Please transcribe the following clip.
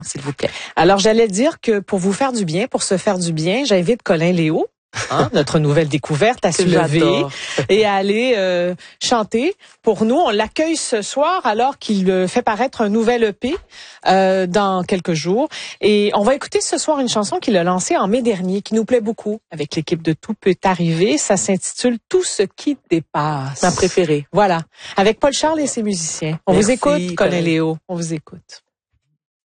s'il vous plaît. Alors, j'allais dire que pour vous faire du bien, pour se faire du bien, j'invite Colin Léo, notre nouvelle découverte, à se lever et à aller chanter. Pour nous, on l'accueille ce soir alors qu'il fait paraître un nouvel EP dans quelques jours. Et on va écouter ce soir une chanson qu'il a lancée en mai dernier, qui nous plaît beaucoup avec l'équipe de Tout peut arriver. Ça s'intitule Tout ce qui dépasse. Ma préférée. Voilà, avec Paul Charles et ses musiciens. On vous écoute, Colin Léo. On vous écoute.